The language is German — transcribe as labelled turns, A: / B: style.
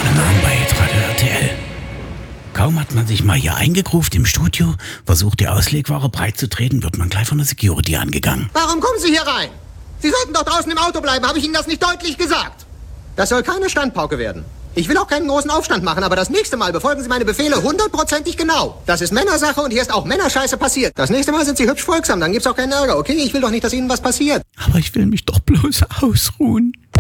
A: Guten Abend bei Radio RTL. Kaum hat man sich mal hier eingegruft im Studio, versucht die Auslegware breit zu treten, wird man gleich von der Security angegangen.
B: Warum kommen Sie hier rein? Sie sollten doch draußen im Auto bleiben, habe ich Ihnen das nicht deutlich gesagt? Das soll keine Standpauke werden. Ich will auch keinen großen Aufstand machen, aber das nächste Mal befolgen Sie meine Befehle 100%ig genau. Das ist Männersache und hier ist auch Männerscheiße passiert. Das nächste Mal sind Sie hübsch folgsam, dann gibt's auch keinen Ärger, okay? Ich will doch nicht, dass Ihnen was passiert.
A: Aber ich will mich doch bloß ausruhen.